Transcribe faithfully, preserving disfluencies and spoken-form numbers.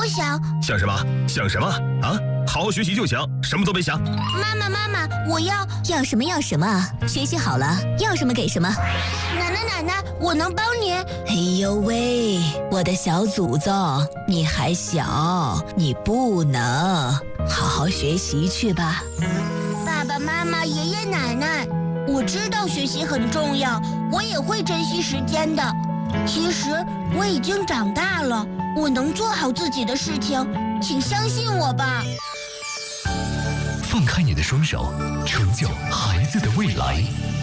我想想什么？想什么啊？好好学习就行，什么都别想。 妈妈，妈妈，我要要什么要什么，学习好了要什么给什么。 奶奶，奶奶，我能帮您。 哎呦喂，我的小祖宗，你还小，你不能，好好学习去吧。 爸爸妈妈、爷爷奶奶，我知道学习很重要，我也会珍惜时间的。其实我已经长大了，我能做好自己的事情，请相信我吧。 放开你的双手，成就孩子的未来。